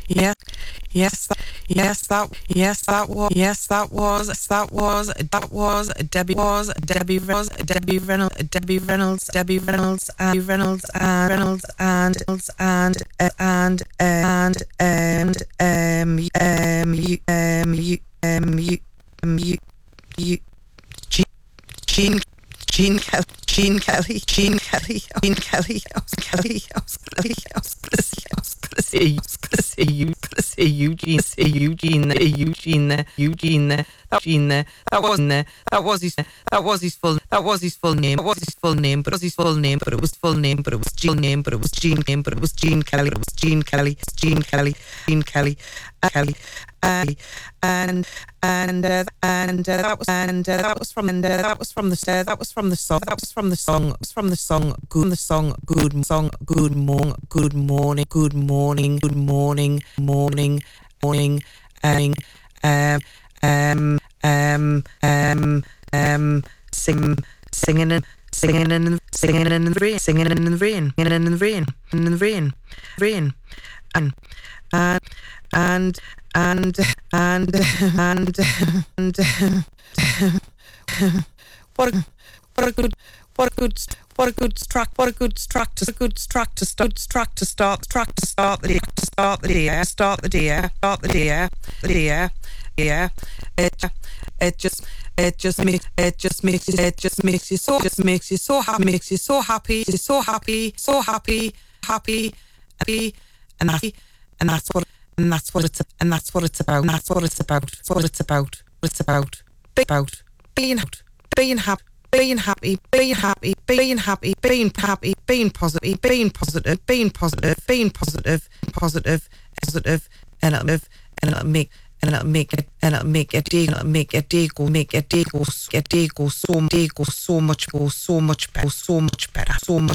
Yeah, Gene I was gonna say Eugene there. That wasn't there. That was his full name. But it was his full name. But it was full name. But it was Gene Kelly. And that was from the song singing in the rain what a good track to start the day. It just makes you so happy, and that's what it's about. Being happy, being positive, and it'll make a day go so much better.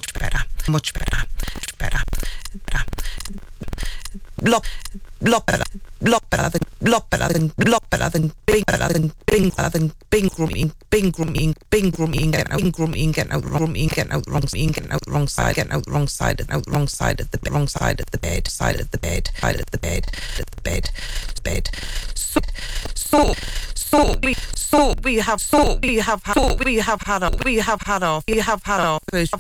Lot better than Bing getting out wrong side of the bed. So we have had our first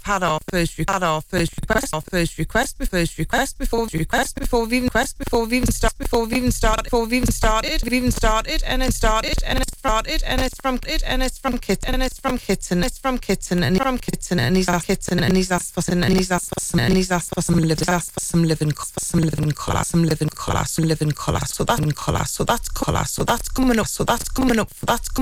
request before we even started, and it's from Kitten, and he's asked for some living color. So that's coming up.